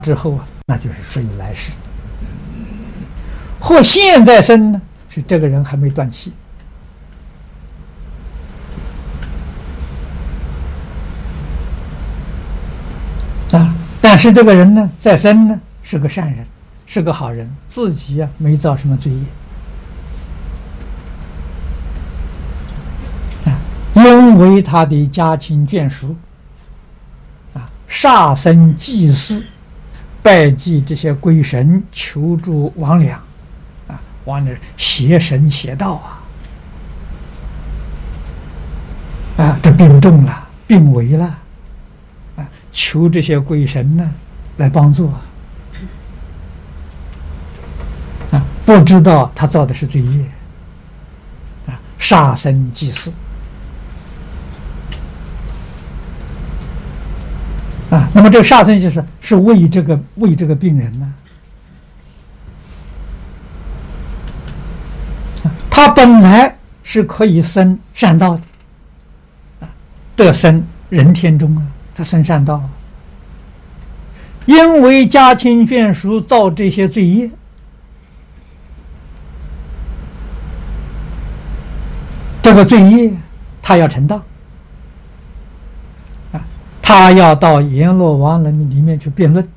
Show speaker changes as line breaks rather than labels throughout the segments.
之后啊，那就是属于来世。或现在生呢，是这个人还没断气啊，但是这个人呢，在生呢是个善人，是个好人，自己啊没造什么罪业啊，因为他的家亲眷属啊，杀生祭祀。拜祭这些鬼神，求助魍魉，啊，魍魉邪神邪道啊，这病重了，病危了，啊，求这些鬼神呢来帮助啊，不知道他造的是罪业，啊，杀生祭祀。啊，那么这个杀生是为这个病人呢，他本来是可以生善道的，啊，得生人天中啊，他生善道啊，因为家亲眷属造这些罪业，这个罪业他要承担。他要到阎罗王那里面去辩论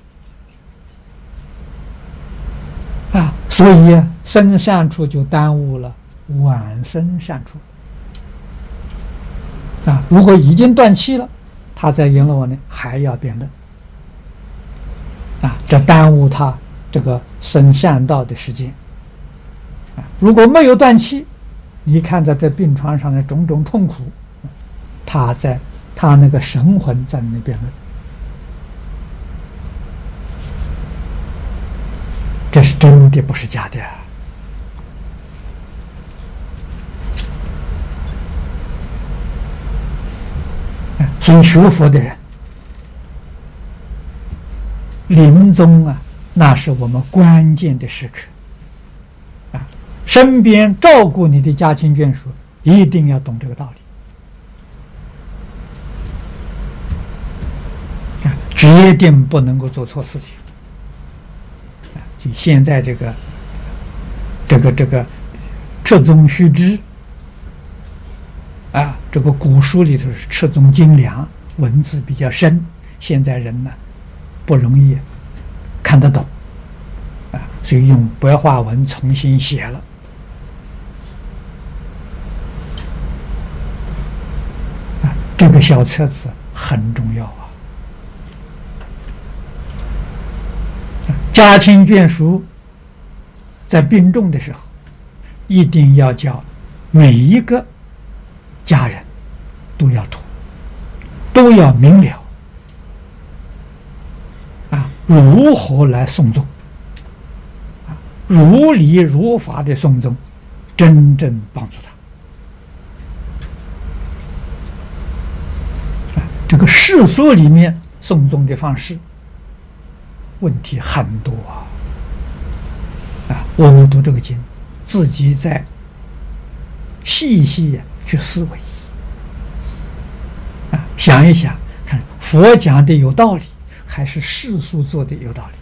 啊，所以生善处就耽误了晚生善处啊。如果已经断气了，他在阎罗王呢还要辩论啊，这耽误他这个生善道的时间啊。如果没有断气，你看在这病床上的种种痛苦，他那个神魂在那边了，这是真的，不是假的所以学佛的人临终啊，那是我们关键的时刻啊，身边照顾你的家亲眷属一定要懂这个道理，决定不能够做错事情就现在这个赤宗须知啊，这个古书里头是赤宗精良，文字比较深，现在人呢不容易看得懂啊，所以用白话文重新写了啊，这个小册子很重要啊。家亲眷属在病重的时候，一定要叫每一个家人都要读，都要明了啊，如何来送终啊，如理如法的送终，真正帮助他啊。这个世俗里面送终的方式问题很多啊！我们读这个经，自己再细细去思维啊，想一想，看佛讲的有道理，还是世俗做的有道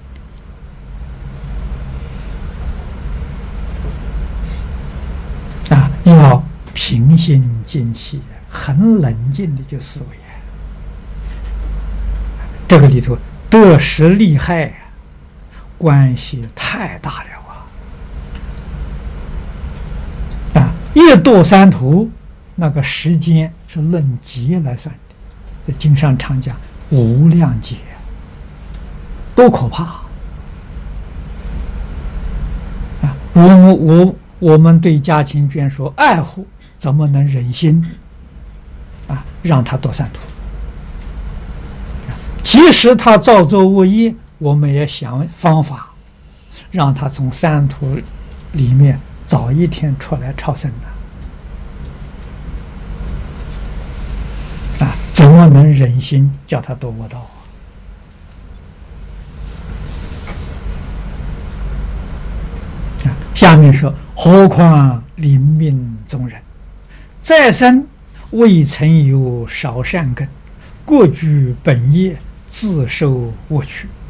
理啊？要平心静气，很冷静的去思维这个里头得失利害关系太大了啊！一堕三途，那个时间是论劫来算的，在经上常讲无量劫，多可怕啊！我们对家亲眷属爱护，怎么能忍心啊让他堕三途？即使他造作恶业，我们也想方法让他从三途里面早一天出来超生啊！怎么能忍心叫他堕恶道啊？下面说，何况临命终人，再生未曾有少善根，过具本业，自受恶趣。